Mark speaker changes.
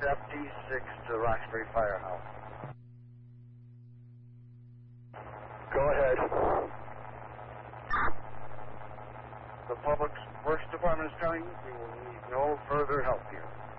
Speaker 1: FD6 to Roxbury Firehouse.
Speaker 2: Go ahead.
Speaker 1: The Public Works Department is telling you we will need no further help here.